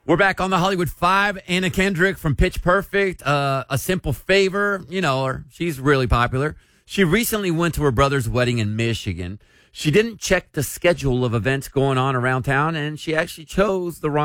We're back on the Hollywood Five. Anna Kendrick from Pitch Perfect, A Simple Favor. You know her. She's really popular. She recently went to her brother's wedding in Michigan. She didn't check the schedule of events going on around town, and she actually chose the wrong